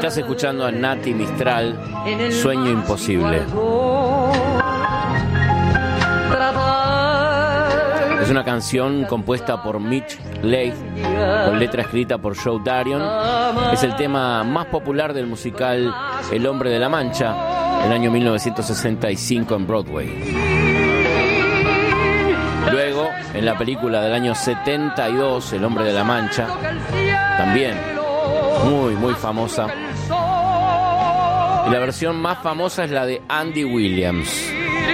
Estás escuchando a Nati Mistral, Sueño Imposible. Es una canción compuesta por Mitch Leigh, con letra escrita por Joe Darion. Es el tema más popular del musical El Hombre de la Mancha, del año 1965 en Broadway. Luego, en la película del año 72, El Hombre de la Mancha, también muy famosa. Y la versión más famosa es la de Andy Williams,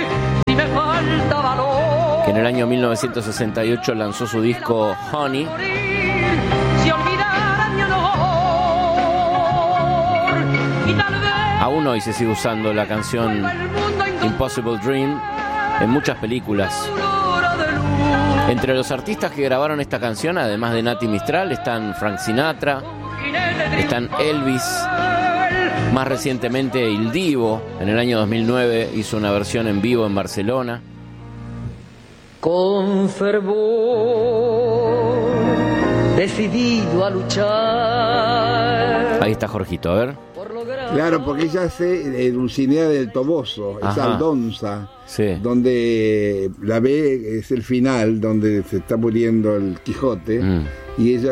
que en el año 1968 lanzó su disco Honey. Aún hoy se sigue usando la canción Impossible Dream en muchas películas. Entre los artistas que grabaron esta canción, además de Nati Mistral, están Frank Sinatra, están Elvis. Más recientemente Il Divo, en el año 2009, hizo una versión en vivo en Barcelona. Con fervor, decidido a luchar. Ahí está Jorgito, a ver. Claro, porque ella hace Dulcinea del Toboso, es Aldonza, sí, donde la ve, es el final, donde se está muriendo el Quijote, y ella,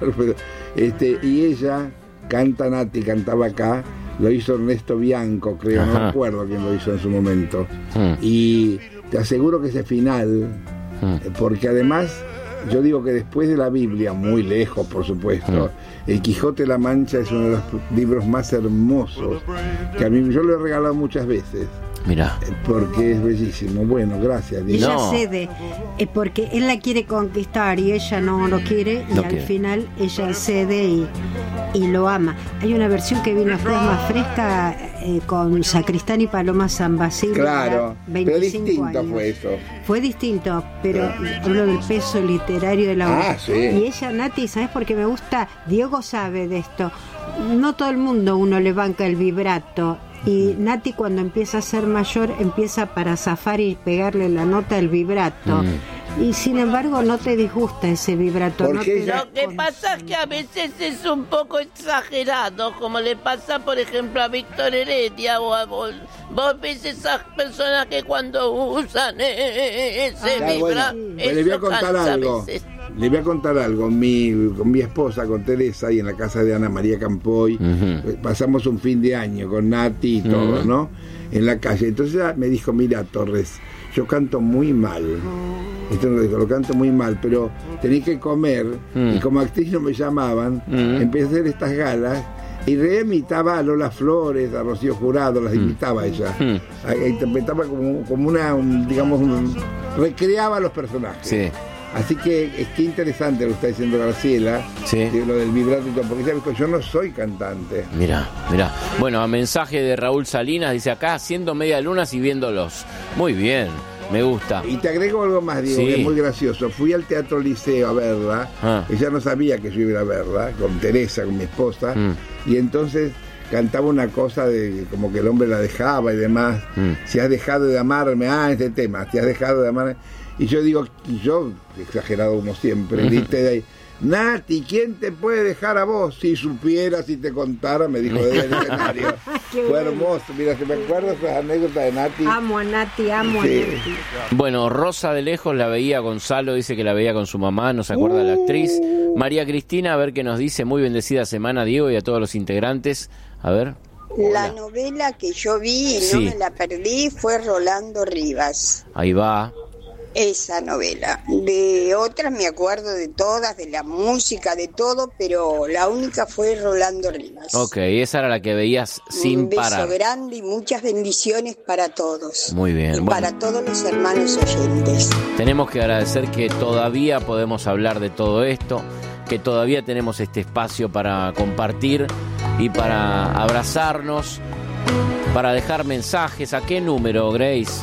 y ella canta, Nati cantaba acá, lo hizo Ernesto Bianco, creo, no recuerdo quién lo hizo en su momento, y te aseguro que ese final, porque además, yo digo que después de la Biblia, muy lejos por supuesto, El Quijote de la Mancha es uno de los libros más hermosos que a mí, yo lo he regalado muchas veces. Mira, porque es bellísimo. Bueno, gracias. Ella cede, porque él la quiere conquistar y ella no lo quiere, y al final ella cede y lo ama. Hay una versión que vino después más fresca, con Sacristán y Paloma San Basilio. Claro, pero distinto años. Fue eso. Fue distinto, pero hablo del peso literario de la obra. Sí. Y ella, Nati, ¿sabes por qué me gusta? Diego sabe de esto. No todo el mundo uno le banca el vibrato. Y Nati, cuando empieza a ser mayor, empieza para zafar y pegarle la nota al vibrato. Y sin embargo no te disgusta ese vibrato. Lo que pasa es que a veces es un poco exagerado, como le pasa por ejemplo a Víctor Heredia o a vos. Vos ves esas personas que cuando usan ese vibrato, le voy a contar algo. Le voy a contar algo. Con mi esposa, con Teresa, y en la casa de Ana María Campoy, pasamos un fin de año con Nati y todo, ¿no? En la calle. Entonces ella me dijo: mira, Torres, yo canto muy mal. Esto no lo dijo, lo canto muy mal, pero tenía que comer, y como actriz no me llamaban, empecé a hacer estas galas y reimitaba a Lola Flores, a Rocío Jurado, las imitaba ella. Interpretaba como recreaba los personajes. Sí. Así que es que interesante lo que está diciendo Graciela, lo del vibrato y todo, porque yo no soy cantante. Mira. Bueno, a mensaje de Raúl Salinas, dice acá, haciendo media lunas y viéndolos. Muy bien, me gusta. Y te agrego algo más, Diego, que es muy gracioso. Fui al Teatro Liceo a verla, ella no sabía que yo iba a verla, con Teresa, con mi esposa, y entonces cantaba una cosa de como que el hombre la dejaba y demás. Si has dejado de amarme, este tema, si has dejado de amarme. Y yo digo, exagerado como siempre, grité de ahí: Nati, ¿quién te puede dejar a vos? Si supiera, si te contara, me dijo desde el escenario. Fue hermoso, mira, que me acuerdo esas anécdotas de Nati. Amo a Nati, a Nati. Bueno, Rosa de lejos la veía, Gonzalo dice que la veía con su mamá, no se acuerda de la actriz. María Cristina, a ver qué nos dice. Muy bendecida semana, Diego, y a todos los integrantes. A ver. La novela que yo vi y no me la perdí fue Rolando Rivas. Ahí va. Esa novela. De otras me acuerdo de todas, de la música, de todo, pero la única fue Rolando Rivas. Ok, esa era la que veías sin parar. Un beso grande y muchas bendiciones para todos. Muy bien. Y para todos los hermanos oyentes. Tenemos que agradecer que todavía podemos hablar de todo esto, que todavía tenemos este espacio para compartir y para abrazarnos, para dejar mensajes. ¿A qué número, Grace?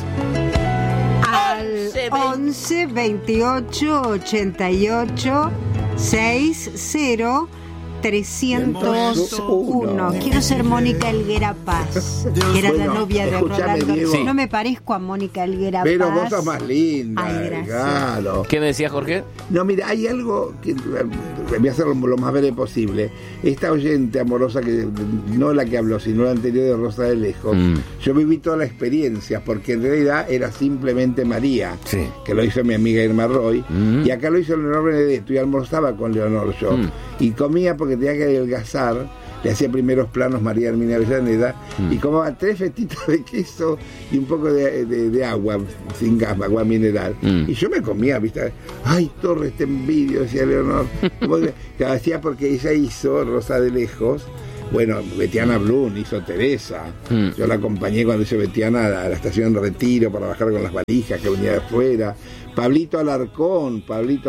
11 28 88 60 301. Quiero ser Mónica Helguera Paz, que era la novia de Rolando. Diego. No me parezco a Mónica Helguera Pero Paz. vos sos más linda. Ay, gracias. Claro. ¿Qué me decía Jorge? No, mira, hay algo que voy a hacerlo lo más breve posible. Esta oyente amorosa, que no la que habló, sino la anterior de Rosa de Lejos, yo viví toda la experiencia, porque en realidad era simplemente María, Sí. que lo hizo mi amiga Irma Roy, y acá lo hizo Leonor Benedetto, y almorzaba con Leonor yo, y comía porque tenía que adelgazar. Le hacía primeros planos María Herminia Avellaneda, y comía 3 fetitos de queso y un poco de agua, sin gas, agua mineral. Y yo me comía, ¿viste? Ay, Torres, te envidio, decía Leonor. Que hacía porque ella hizo Rosa de Lejos. Bueno, Betiana Blum hizo Teresa. Yo la acompañé cuando hizo Betiana a la estación de Retiro para bajar con las valijas que venía de afuera. Pablito Alarcón,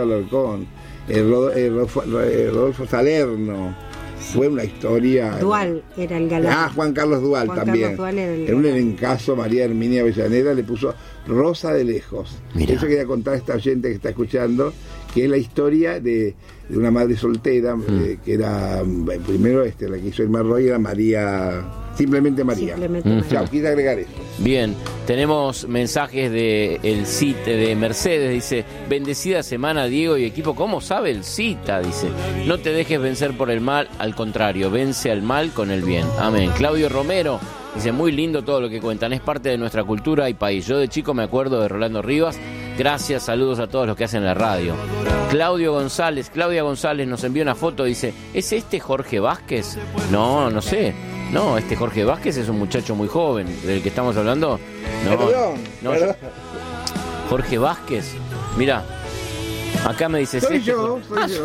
Rodolfo Salerno. Fue una historia. Dual era el galán. Juan Carlos Dual también. En un elencazo, María Herminia Avellaneda le puso Rosa de Lejos. Mirá. Eso quería contar a esta oyente que está escuchando, que es la historia de una madre soltera, que era, primero la que hizo Irma Roy era María, simplemente María. Chao, quise agregar eso. Bien, tenemos mensajes de el CIT de Mercedes, dice: bendecida semana Diego y equipo. ¿Cómo sabe el CITA? Dice: no te dejes vencer por el mal, al contrario, vence al mal con el bien. Amén. Claudio Romero dice: muy lindo todo lo que cuentan, es parte de nuestra cultura y país. Yo de chico me acuerdo de Rolando Rivas. Gracias, saludos a todos los que hacen la radio. Claudia González nos envió una foto, dice: ¿es este Jorge Vázquez? No sé. No, este Jorge Vázquez es un muchacho muy joven, del que estamos hablando. Perdón. Jorge Vázquez, mira, acá me dice... Soy yo.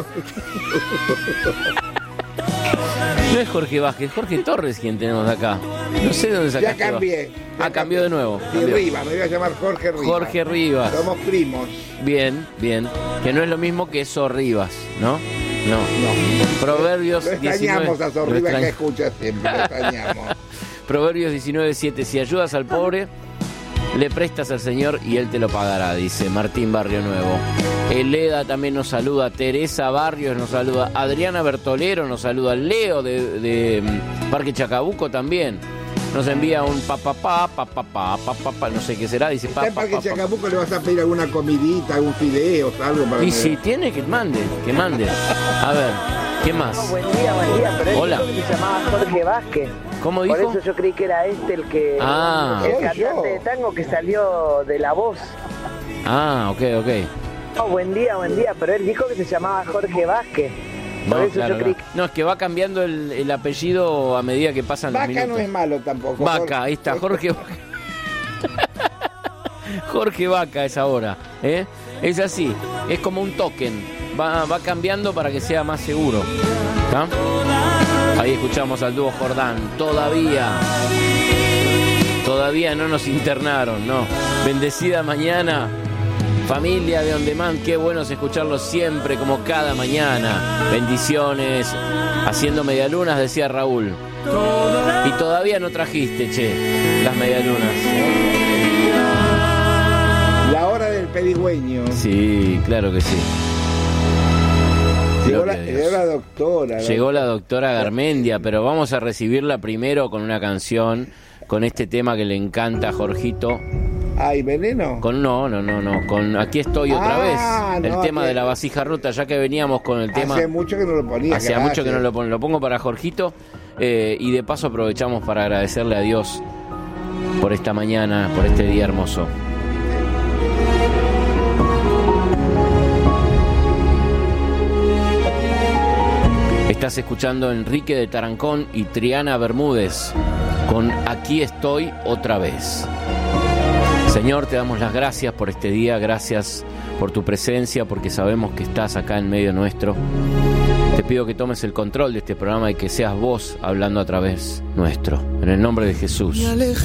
No es Jorge Vázquez, Jorge Torres quien tenemos acá. No sé de dónde sacaste. Ya cambié. Cambió de nuevo. Sí, Rivas, me voy a llamar Jorge Rivas. Jorge Rivas. Somos primos. Bien. Que no es lo mismo que Sor Rivas, ¿no? No. Proverbios Lo extrañamos 19. a Sor Rivas, que escucha siempre, lo extrañamos. Proverbios 19:7. Si ayudas al pobre, le prestas al Señor y Él te lo pagará, dice Martín Barrio Nuevo. Eleda también nos saluda, Teresa Barrios nos saluda, Adriana Bertolero nos saluda, Leo de Parque Chacabuco también nos envía un papá, no sé qué será, dice papá. Para que Chacabuco le vas a pedir alguna comidita, algún fideo, algo para. Y si tiene que mande. A ver, ¿qué más? Buen día, pero hola. Él se llamaba Jorge Vázquez. ¿Cómo dijo? Por eso yo creí que era el que el cantante de tango que salió de La Voz. Ok. Oh, buen día, pero él dijo que se llamaba Jorge Vázquez. Por eso yo creí. No, es que va cambiando el apellido a medida que pasan los minutos. Vaca no es malo tampoco. Vaca, ahí está, Jorge Vaca. Jorge Vaca es ahora, ¿eh? Es así, es como un token. Va cambiando para que sea más seguro. ¿Está? Ahí escuchamos al dúo Jordán. Todavía no nos internaron, no. Bendecida mañana. Familia de On Demand, qué bueno es escucharlos siempre, como cada mañana. Bendiciones. Haciendo medialunas, decía Raúl. Y todavía no trajiste, las medialunas. La hora del pedigüeño. Sí, claro que sí. Llegó la doctora. Llegó la doctora Garmendia, pero vamos a recibirla primero con una canción, con este tema que le encanta a Jorgito. ¿Hay veneno? Con Aquí estoy otra vez. El tema de la vasija rota, ya que veníamos con el tema. Hace mucho que no lo ponía. Hacía mucho que no lo pongo. Lo pongo para Jorgito. Y de paso aprovechamos para agradecerle a Dios por esta mañana, por este día hermoso. Estás escuchando a Enrique de Tarancón y Triana Bermúdez con Aquí estoy otra vez. Señor, te damos las gracias por este día, gracias por tu presencia, porque sabemos que estás acá en medio nuestro. Te pido que tomes el control de este programa y que seas vos hablando a través nuestro. En el nombre de Jesús.